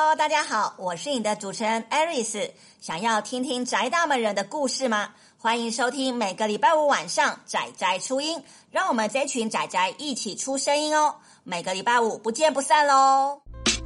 Hello， 大家好，我是你的主持人 Aris。想要听听宅大们人的故事吗？欢迎收听每个礼拜五晚上宅宅出音，让我们这群宅宅一起出声音哦。每个礼拜五不见不散咯。